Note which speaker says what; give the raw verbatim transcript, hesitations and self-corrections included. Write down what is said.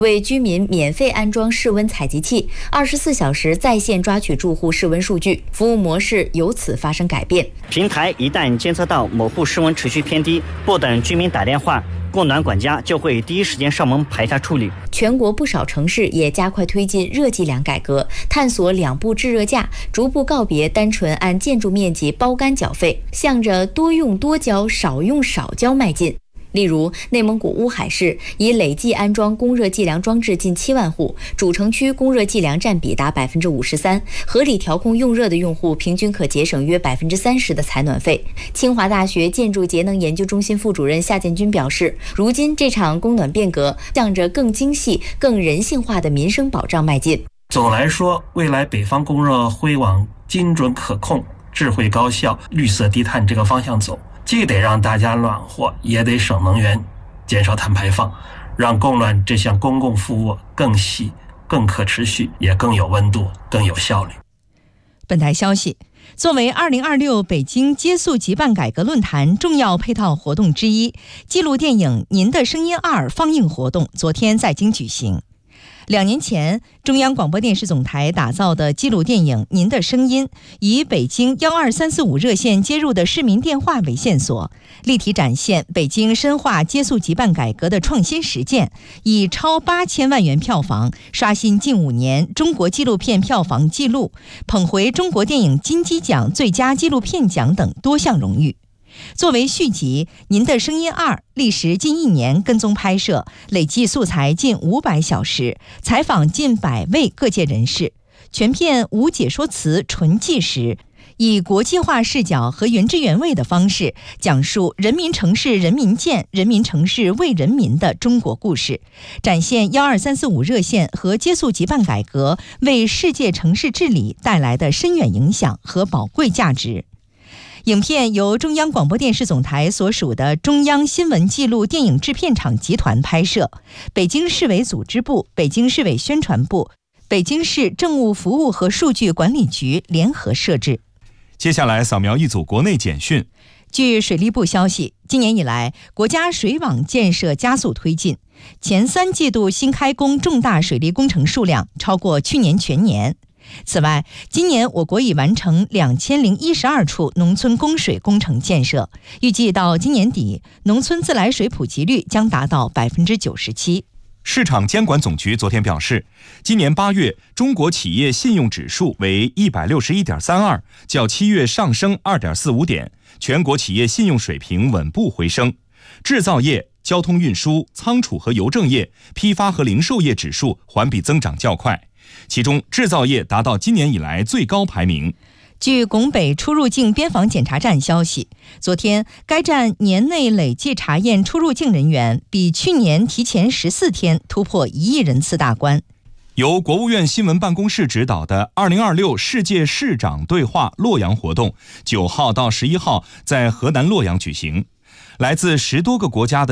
Speaker 1: 为居民免费安装室温采集器，二十四小时在线抓取住户室温数据，服务模式由此发生改变。
Speaker 2: 平台一旦监测到某户室温持续偏低，不等居民打电话，供暖管家就会第一时间上门排查处理。
Speaker 1: 全国不少城市也加快推进热计量改革，探索两步制热价，逐步告别单纯按建筑面积包干缴费，向着多用多交、少用少交迈进。例如，内蒙古乌海市已累计安装供热计量装置近七万户，主城区供热计量占比达百分之五十三，合理调控用热的用户平均可节省约百分之三十的采暖费。清华大学建筑节能研究中心副主任夏建军表示，如今这场供暖变革向着更精细、更人性化的民生保障迈进。
Speaker 3: 总来说，未来北方供热会往精准可控、智慧高效、绿色低碳这个方向走。既得让大家暖和，也得省能源，减少碳排放，让供暖这项公共服务更细、更可持续，也更有温度、更有效率。
Speaker 4: 本台消息，作为二零二六北京接宿即办改革论坛重要配套活动之一，纪录电影《您的声音二》放映活动昨天在京举行。两年前，中央广播电视总台打造的纪录电影《您的声音》，以北京幺二三四五热线接入的市民电话为线索，立体展现北京深化接宿即办改革的创新实践，以超八千万元票房刷新近五年中国纪录片票房纪录，捧回中国电影金鸡奖最佳纪录片奖等多项荣誉。作为续集，《您的声音二》历时近一年跟踪拍摄，累计素材近五百小时，采访近百位各界人士，全片无解说词，纯纪实，以国际化视角和原汁原味的方式，讲述人民城市人民建、人民城市为人民的中国故事，展现幺二三四五热线和接宿即办改革为世界城市治理带来的深远影响和宝贵价值。影片由中央广播电视总台所属的中央新闻纪录电影制片厂集团拍摄，北京市委组织部、北京市委宣传部、北京市政务服务和数据管理局联合摄制。
Speaker 5: 接下来扫描一组国内简讯。
Speaker 4: 据水利部消息，今年以来，国家水网建设加速推进，前三季度新开工重大水利工程数量超过去年全年。此外，今年我国已完成两千零一十二处农村供水工程建设，预计到今年底，农村自来水普及率将达到百分之九十七。
Speaker 5: 市场监管总局昨天表示，今年八月中国企业信用指数为一百六十一点三二，较七月上升二点四五点，全国企业信用水平稳步回升。制造业、交通运输、仓储和邮政业、批发和零售业指数环比增长较快。其中制造业达到今年以来最高排名。
Speaker 4: 据拱北出入境边防检查站消息，昨天该站年内累计查验出入境人员比去年提前十四天突破一亿人次大关。
Speaker 5: 由国务院新闻办公室指导的二零二六世界市长对话洛阳活动，九号到十一号在河南洛阳举行，来自十多个国家的